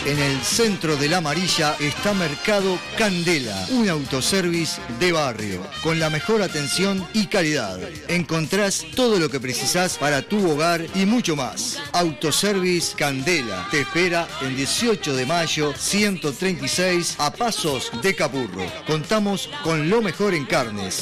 En el centro de La Amarilla está Mercado Candela, un autoservice de barrio, con la mejor atención y calidad. Encontrás todo lo que precisás para tu hogar y mucho más. Autoservice Candela te espera en 18 de mayo 136 a pasos de Capurro. Contamos con lo mejor en carnes,